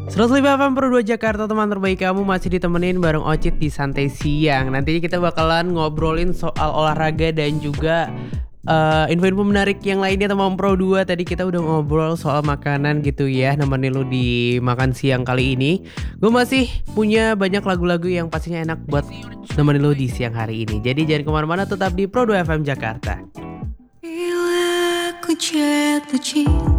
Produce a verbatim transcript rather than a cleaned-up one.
seratus lima F M Pro dua Jakarta, teman terbaik kamu masih ditemenin bareng Ocit di Santai Siang. Nantinya kita bakalan ngobrolin soal olahraga dan juga uh, info-info menarik yang lainnya teman Pro dua. Tadi kita udah ngobrol soal makanan gitu ya, nemenin lu di makan siang kali ini. Gue masih punya banyak lagu-lagu yang pastinya enak buat nemenin lu di siang hari ini. Jadi jangan kemana-mana, tetap di Pro dua F M Jakarta. Bila ku jatuh cinta